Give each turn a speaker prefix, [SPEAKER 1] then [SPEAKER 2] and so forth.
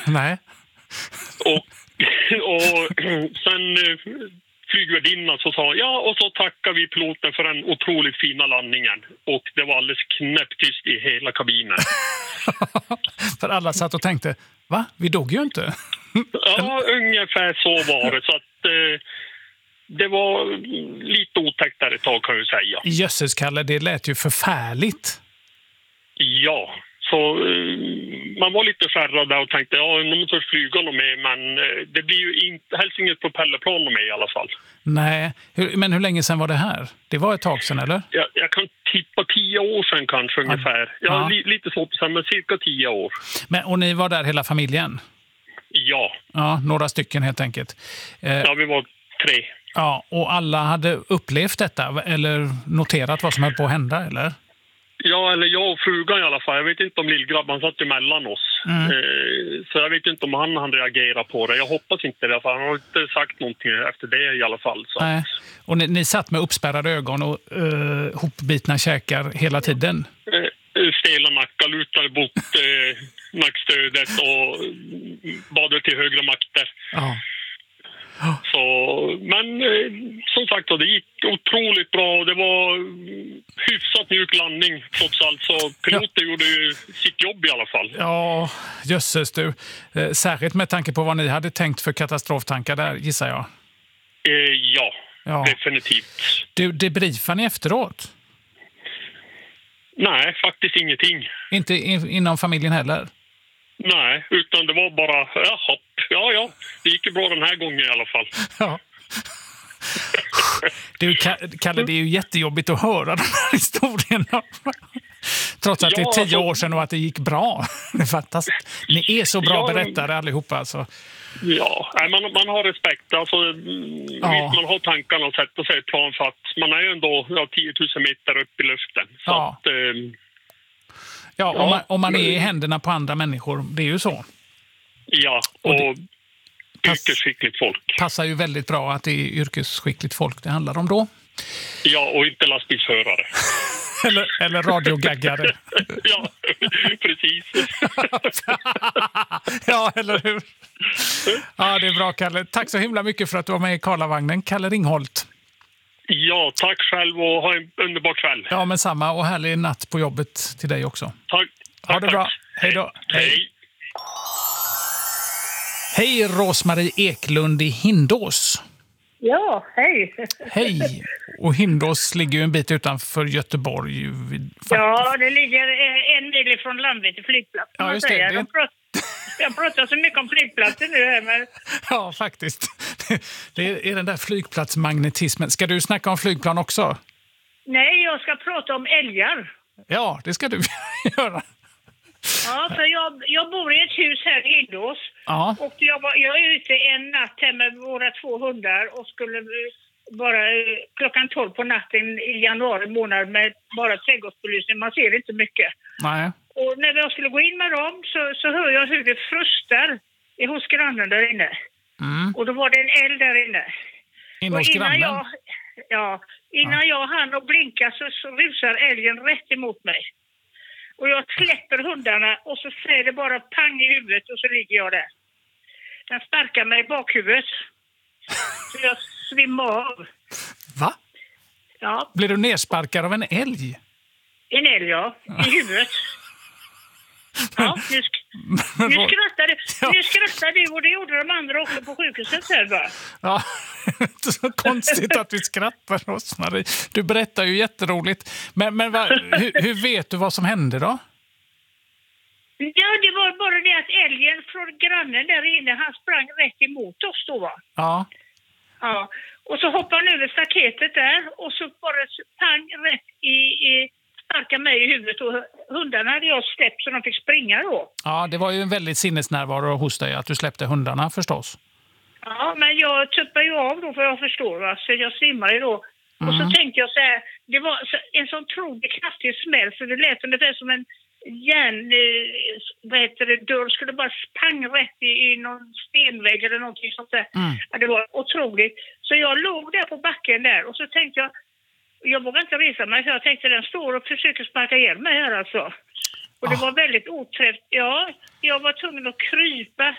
[SPEAKER 1] Nej.
[SPEAKER 2] Och sen flygvärdinnan så sa och så tackar vi piloten för den otroligt fina landningen. Och det var alldeles knäpptyst i hela kabinen.
[SPEAKER 1] För alla satt och tänkte, va? Vi dog ju inte.
[SPEAKER 2] Ja, ungefär så var det. Så att det var lite otäckt där ett tag, kan jag säga.
[SPEAKER 1] Jösses, Kalle, det lät ju förfärligt.
[SPEAKER 2] Ja, så man var lite skärrad där och tänkte, nu måste jag flyga något med, men det blir ju helst inget propellerplan med i alla fall.
[SPEAKER 1] Nej, men hur länge sedan var det här? Det var ett tag sedan, eller?
[SPEAKER 2] Jag kan tippa 10 år sedan kanske ungefär. Lite svårt sen, men cirka 10 år.
[SPEAKER 1] Och ni var där hela familjen?
[SPEAKER 2] Ja.
[SPEAKER 1] Ja, några stycken helt enkelt.
[SPEAKER 2] Ja, vi var 3.
[SPEAKER 1] Ja, och alla hade upplevt detta eller noterat vad som höll på att hända, eller?
[SPEAKER 2] Ja, eller jag och frugan i alla fall. Jag vet inte om lillgrabban satt emellan oss. Så jag vet inte om han reagerar på det. Jag hoppas inte det, för han har inte sagt någonting efter det i alla fall. Så.
[SPEAKER 1] Nej. Och ni satt med uppspärrade ögon och hopbitna käkar hela tiden?
[SPEAKER 2] Stela nackar, lutade bort nackstödet och badade till högre makter.
[SPEAKER 1] Ja.
[SPEAKER 2] Så, men som sagt, det gick otroligt bra. Det var hyfsat mjuk landning trots allt. Så piloten gjorde ju sitt jobb i alla fall. Ja,
[SPEAKER 1] jösses du. Särskilt med tanke på vad ni hade tänkt för katastroftankar där, gissar jag.
[SPEAKER 2] Ja, definitivt.
[SPEAKER 1] Debriefar ni efteråt?
[SPEAKER 2] Nej, faktiskt ingenting.
[SPEAKER 1] Inte inom familjen heller?
[SPEAKER 2] Nej, utan det var bara, ja, det gick ju bra den här gången i alla fall.
[SPEAKER 1] Ja. Du, Kalle, det är ju jättejobbigt att höra de här historierna. Trots att det är 10 år sedan och att det gick bra. Det är fantastiskt. Ni är så bra berättare allihopa alltså. Ja,
[SPEAKER 2] man har respekt. Alltså, visst, man har tankarna och sätta sig i plan för att man är ju ändå 10 000 meter upp i luften. Så att,
[SPEAKER 1] om man är i händerna på andra människor, det är ju så.
[SPEAKER 2] Ja, och yrkesskickligt folk.
[SPEAKER 1] Passar ju väldigt bra att det är yrkesskickligt folk det handlar om då.
[SPEAKER 2] Ja, och inte lastbilsförare.
[SPEAKER 1] eller radiogaggare.
[SPEAKER 2] Ja, precis.
[SPEAKER 1] Ja, eller hur? Ja, det är bra, Kalle. Tack så himla mycket för att du var med i Karlavagnen. Kalle Ringholt.
[SPEAKER 2] Ja, tack själv och ha en underbar kväll.
[SPEAKER 1] Ja, men samma. Och härlig natt på jobbet till dig också.
[SPEAKER 2] Tack.
[SPEAKER 1] Ha det bra. Hej då.
[SPEAKER 2] Hej.
[SPEAKER 1] Hej, Rosmarie Eklund i Hindås.
[SPEAKER 3] Ja, hej.
[SPEAKER 1] Hej. Och Hindås ligger ju en bit utanför Göteborg.
[SPEAKER 3] Ja, det ligger en mil från Landvetter flygplats.
[SPEAKER 1] Ja, just det.
[SPEAKER 3] Jag pratar så mycket om flygplatsen nu här. Men...
[SPEAKER 1] Ja, faktiskt. Det är den där flygplatsmagnetismen. Ska du snacka om flygplan också?
[SPEAKER 3] Nej, jag ska prata om älgar.
[SPEAKER 1] Ja, det ska du göra.
[SPEAKER 3] Ja, för jag bor i ett hus här i Hindås.
[SPEAKER 1] Ja.
[SPEAKER 3] Och jag är ute en natt här med våra 2 hundar och skulle bara klockan 12 på natten i januari månad med bara trädgårdsbelysning. Man ser inte mycket.
[SPEAKER 1] Nej.
[SPEAKER 3] Och när jag skulle gå in med dem så hör jag hur det frustar hos grannen där inne.
[SPEAKER 1] Mm.
[SPEAKER 3] Och då var det en eld där inne.
[SPEAKER 1] Hos grannen?
[SPEAKER 3] Innan jag hann och blinka så rusar älgen rätt emot mig. Och jag släpper hundarna och så säger det bara pang i huvudet och så ligger jag där. Den sparkar mig i bakhuvudet. Så jag svimmar av.
[SPEAKER 1] Va?
[SPEAKER 3] Ja.
[SPEAKER 1] Blir du nersparkad av en älg?
[SPEAKER 3] En älg, ja. I huvudet. Ja, nu skrattar du och det gjorde de andra också på sjukhuset här, va?
[SPEAKER 1] Ja, det är inte så konstigt att vi skrattar, Rosmarie. Du berättar ju jätteroligt. Men hur vet du vad som hände då?
[SPEAKER 3] Ja, det var bara det att älgen från grannen där inne, han sprang rätt emot oss då, va?
[SPEAKER 1] Ja.
[SPEAKER 3] Ja, och så hoppade han över staketet där och så bara pang rätt i sparkade mig i huvudet och hundarna hade jag släppt så de fick springa då.
[SPEAKER 1] Ja, det var ju en väldigt sinnesnärvaro hos dig att du släppte hundarna förstås.
[SPEAKER 3] Ja, men jag tuppade ju av då för jag förstår, va? Så jag svimmade då. Och så tänkte jag så här, det var en sån otroligt kraftig smäll så det lät ungefär som en dörr skulle bara pang rätt i någon stenvägg eller någonting sånt där. Ja, det var otroligt. Så jag låg där på backen där och så tänkte jag vågade inte resa mig så jag tänkte den står och försöker sparka ihjäl mig här alltså. Och det var väldigt oträffat. Ja, jag var tvungen att krypa